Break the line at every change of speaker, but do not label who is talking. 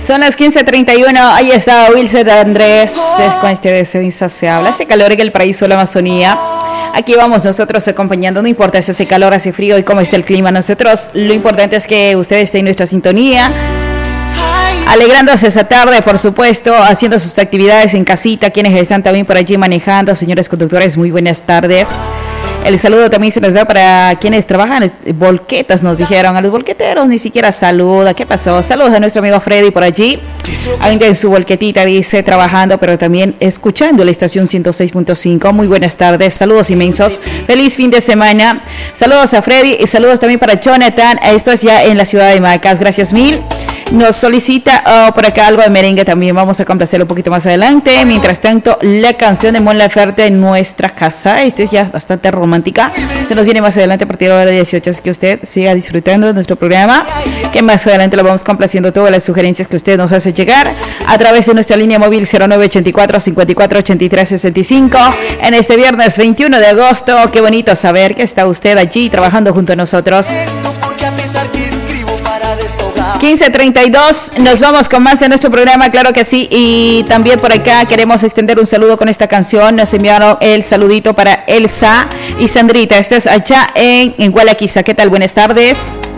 Son las 15:31. Ahí está Wilson Andrés con este deseo insaciable. Hace calor en el paraíso de la Amazonía. Aquí vamos nosotros acompañando. No importa si hace calor, hace frío y cómo está el clima. Nosotros lo importante es que ustedes estén en nuestra sintonía, alegrándose esa tarde, por supuesto, haciendo sus actividades en casita. Quienes están también por allí manejando, señores conductores, muy buenas tardes. El saludo también se les da para quienes trabajan volquetas, nos dijeron. A los volqueteros ni siquiera saluda. ¿Qué pasó? Saludos a nuestro amigo Freddy por allí. Alguien en su volquetita dice, trabajando, pero también escuchando la estación 106.5. Muy buenas tardes. Saludos inmensos. Feliz fin de semana. Saludos a Freddy y saludos también para Jonathan. Esto es ya en la ciudad de Macas. Gracias mil. Nos solicita por acá algo de merengue también. Vamos a complacerlo un poquito más adelante. Mientras tanto, la canción de Mon Laferte en nuestra casa. Esta es ya bastante romántica. Se nos viene más adelante a partir de la hora 18. Así que usted siga disfrutando de nuestro programa, que más adelante lo vamos complaciendo todas las sugerencias que usted nos hace llegar a través de nuestra línea móvil 0984 54 83 65. En este viernes 21 de agosto. Qué bonito saber que está usted allí trabajando junto a nosotros. 15:32, nos vamos con más de nuestro programa, claro que sí, y también por acá queremos extender un saludo con esta canción. Nos enviaron el saludito para Elsa y Sandrita. Esto es allá en Gualaquiza. ¿Qué tal? Buenas tardes.